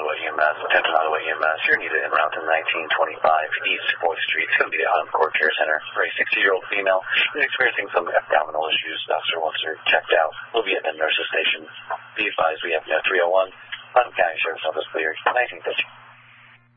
Ottawa EMS. Attention Ottawa EMS. You're needed in Route 1925 East 4th Street. It's going to be the Autumn Court Care Center for a 60-year-old female who's experiencing some abdominal issues. Doctor wants her checked out. We'll be at the nurse's station. Be advised, we have no 301. Autumn County Sheriff's Office cleared. 1950.